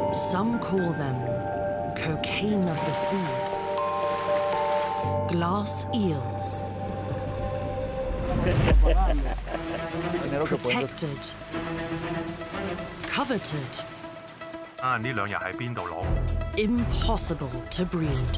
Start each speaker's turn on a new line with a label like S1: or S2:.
S1: Some call them cocaine of the sea, glass eels. Protected, coveted,
S2: 呢兩日喺邊度攞？
S1: impossible to breed.